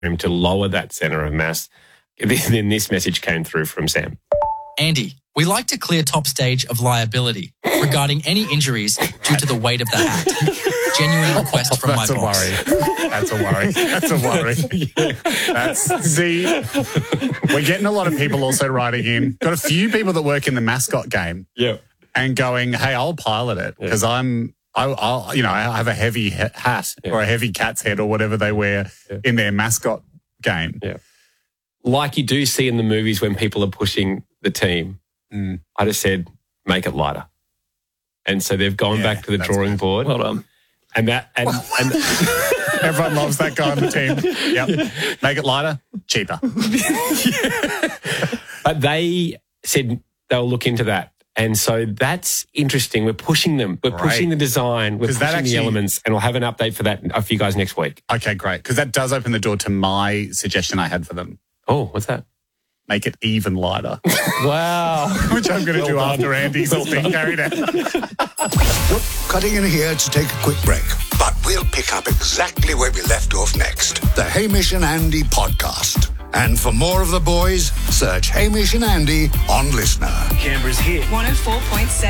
to lower that centre of mass. Then this message came through from Sam. Andy, we like to clear top stage of liability regarding any injuries due to the weight of the hat. Genuine request from my boss. That's a worry. That's a worry. We're getting a lot of people also writing in. Got a few people that work in the mascot game. Yeah. And going, hey, I'll pilot it because I have a heavy hat or a heavy cat's head or whatever they wear in their mascot game. Yeah. Like you do see in the movies when people are pushing the team. I just said, make it lighter. And so they've gone back to the drawing board. Well done. And everyone loves that guy on the team. Yep. Make it lighter, cheaper. But they said they'll look into that. And so that's interesting. We're pushing them. We're pushing the design. We're pushing the elements. And we'll have an update for that for you guys next week. Okay, great. Because that does open the door to my suggestion I had for them. Oh, what's that? Make it even lighter. Wow. Which I'm going to do after Andy's all been carried out. We're cutting in here to take a quick break, but we'll pick up exactly where we left off next. The Hamish and Andy podcast. And for more of the boys, search Hamish and Andy on Listener. Canberra's hit 104.7.